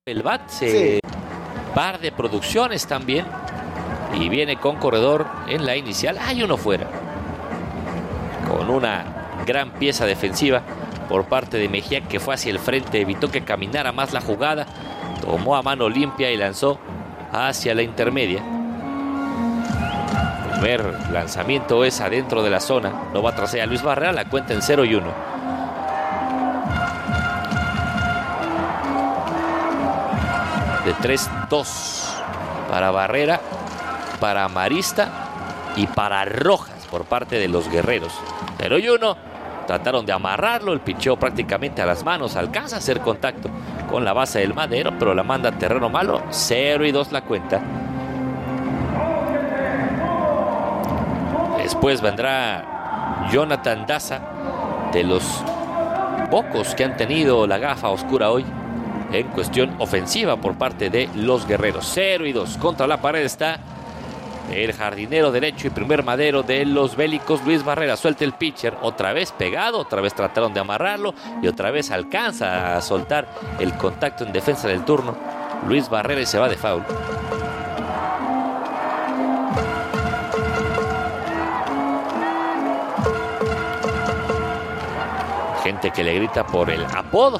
el bat, par de producciones también, y viene con corredor en la inicial. Hay uno fuera, con una gran pieza defensiva por parte de Mejía, que fue hacia el frente, evitó que caminara más la jugada, tomó a mano limpia y lanzó hacia la intermedia. El primer lanzamiento es adentro de la zona, no va a trasera Luis Barrera, la cuenta en 0-1. De 3-2 para Barrera, para Marista y para Rojas por parte de los guerreros. 0-1. Trataron de amarrarlo, el picheo prácticamente a las manos, alcanza a hacer contacto con la base del madero, pero la manda a terreno malo. 0-2 la cuenta. Después vendrá Jonathan Daza, de los pocos que han tenido la gafa oscura hoy en cuestión ofensiva por parte de los guerreros. 0-2. Contra la pared está el jardinero derecho y primer madero de los bélicos, Luis Barrera. Suelta el pitcher, otra vez pegado, otra vez trataron de amarrarlo y otra vez alcanza a soltar el contacto en defensa del turno Luis Barrera y se va de foul. Gente que le grita por el apodo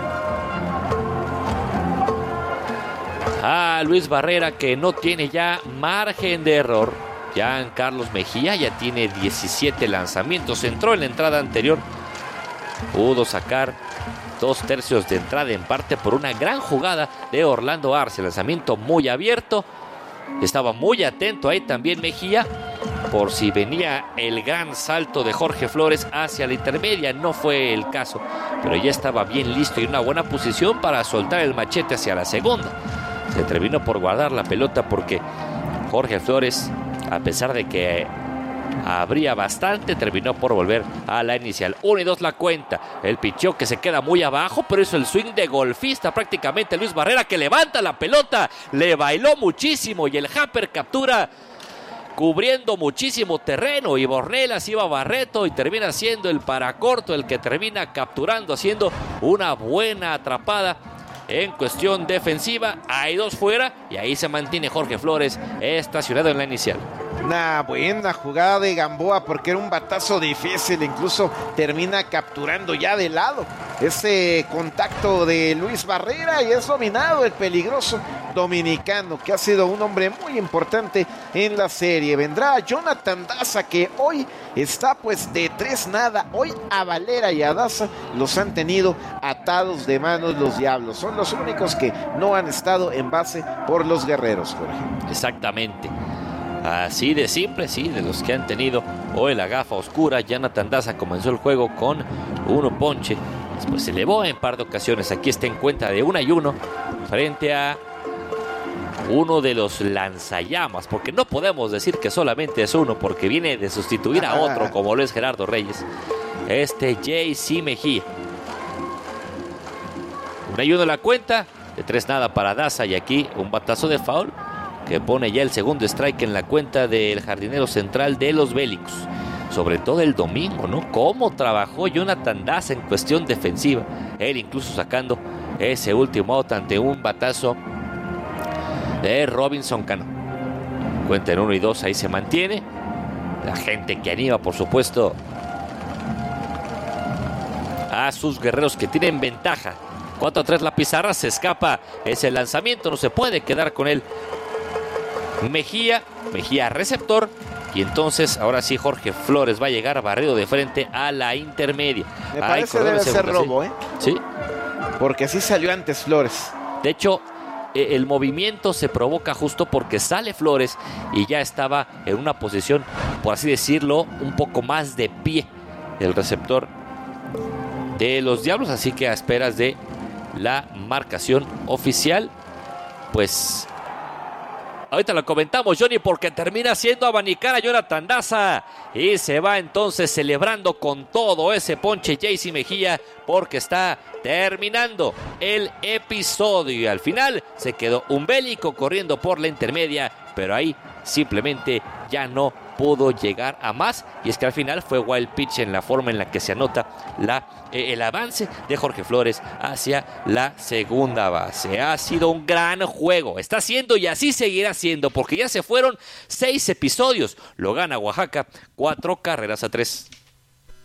a Luis Barrera, que no tiene ya margen de error. Carlos Mejía ya tiene 17 lanzamientos. Entró en la entrada anterior, pudo sacar 2/3 de entrada, en parte por una gran jugada de Orlando Arce. Lanzamiento muy abierto. Estaba muy atento ahí también Mejía, por si venía el gran salto de Jorge Flores hacia la intermedia. No fue el caso, pero ya estaba bien listo y en una buena posición para soltar el machete hacia la segunda. Se terminó por guardar la pelota porque Jorge Flores, a pesar de que abría bastante, terminó por volver a la inicial. 1-2 la cuenta. El picheo que se queda muy abajo, pero hizo el swing de golfista prácticamente Luis Barrera, que levanta la pelota, le bailó muchísimo y el Hamper captura cubriendo muchísimo terreno, y Bornelas iba a Barreto y termina siendo el paracorto el que termina capturando, haciendo una buena atrapada en cuestión defensiva. Hay dos fuera y ahí se mantiene Jorge Flores estacionado en la inicial. Una buena jugada de Gamboa porque era un batazo difícil, incluso termina capturando ya de lado ese contacto de Luis Barrera y es dominado el peligroso dominicano, que ha sido un hombre muy importante en la serie. Vendrá Jonathan Daza, que hoy está pues de 3-0. Hoy a Valera y a Daza los han tenido atados de manos los Diablos. Son los únicos que no han estado en base por los guerreros, Jorge. Exactamente. Así de simple, sí, de los que han tenido hoy la gafa oscura. Jonathan Daza comenzó el juego con 1 ponche. Después se elevó en par de ocasiones. Aquí está en cuenta de 1-1 frente a uno de los lanzallamas, porque no podemos decir que solamente es uno, porque viene de sustituir a otro como lo es Gerardo Reyes. JC Mejía. 1-1 la cuenta, de 3-0 para Daza, y aquí un batazo de foul que pone ya el segundo strike en la cuenta del jardinero central de los bélicos. Sobre todo el domingo, ¿no? Cómo trabajó Jonathan Daza en cuestión defensiva. Él incluso sacando ese último out ante un batazo de Robinson Cano. Cuenta en 1-2, ahí se mantiene. La gente que anima, por supuesto, a sus guerreros que tienen ventaja. 4-3 la pizarra, se escapa ese lanzamiento, no se puede quedar con él Mejía receptor, y entonces ahora sí Jorge Flores va a llegar barrido de frente a la intermedia. Me parece debe ser robo, Sí, porque así salió antes Flores. De hecho, el movimiento se provoca justo porque sale Flores y ya estaba en una posición, por así decirlo, un poco más de pie el receptor de los Diablos, así que a esperas de la marcación oficial, pues ahorita lo comentamos, Johnny, porque termina siendo abanicar a Jonathan Daza y se va entonces celebrando con todo ese ponche JC Mejía, porque está terminando el episodio y al final se quedó un bélico corriendo por la intermedia, pero ahí simplemente ya no pudo llegar a más, y es que al final fue wild pitch en la forma en la que se anota el avance de Jorge Flores hacia la segunda base. Ha sido un gran juego, está siendo y así seguirá siendo, porque ya se fueron 6 episodios. Lo gana Oaxaca 4-3.